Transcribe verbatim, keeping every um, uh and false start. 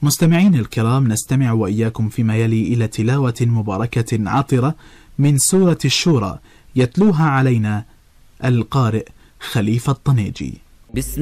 مستمعين الكرام، نستمع وإياكم فيما يلي إلى تلاوة مباركة عطرة من سورة الشورى، يتلوها علينا القارئ خليفة الطنيجي. بسم